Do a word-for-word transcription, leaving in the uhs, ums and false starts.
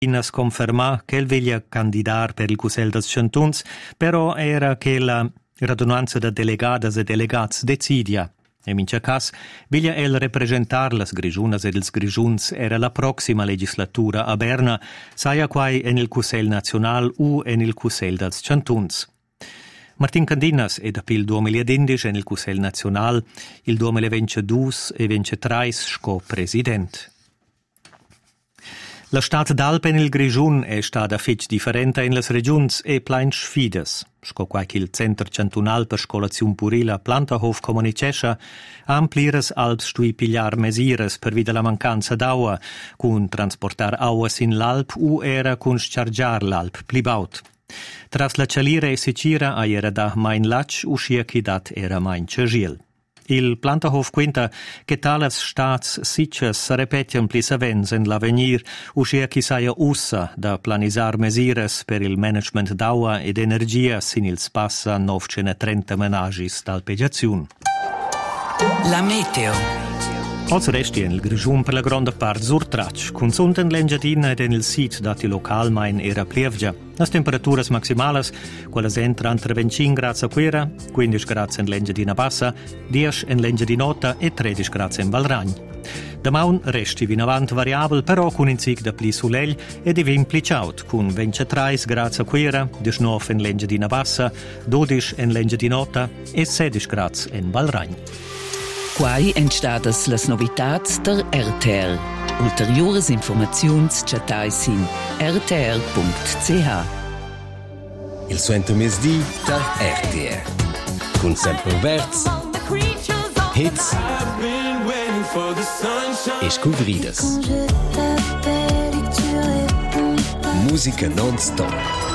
Innas confermà che veglia candidar per il Cussel dels Chantuns, però era che la radunanza de delegadas e delegats decidia. E in cas, veglia el representar las grigiunas ed els grigiuns era la proxima legislatura a Berna, saia quai en il Cussel Nacional u en il Cussel dels Chantuns. Martin Candinas è da pil duemilaundici en il Cussel Nacional, il duemilaventidue e ventitrai sco president. La stat d'Alp en il Grigiun è stata fetg differente in las regions e plein sfidas. Sco quae il Centre Cantunal per Scolaziun Purila Plantahof comunicescha, ampliras Alps stui pigliar mesires per via la mancanza d'aua, cun transportar auas in l'Alp u era cun schargiar l'Alp plibaut. Tras la cialira e secira a era da main lac uscia chi dat era main cergiel. Il Plantahof quinta che talas stats sitches repetian plis avens en l'avenir, uscia chi saia ussa da planisar mesires per il management d'aua ed energia sin il spassa novecentotrenta menagis d'alpegiaziun. La meteo. Als resti en il Grigiun per la gronda part surtrac, con sunten l'engiadina ed en il sit dati local main era plievgia. Las temperaturas maximales, quellas entra entre venticinque gradi a quera, quindici gradi en l'engiadina bassa, dieci en l'engiadinota e tredici gradi in Valragn. Damaun resti vinavant variabel, però con in sig da pli sulell e di vin pli ciaut, con ventitré gradi a quera, diciannove en l'engiadina bassa, dodici en l'engiadinota e sedici gradi in Valragn. Quai entstadas las novitats der R T R. Ulteriores informaziuns chatais in r t r punct c h. Il suento mesdì der R T R. Con sempre verts, hits e scuvridas. Musica non-stop.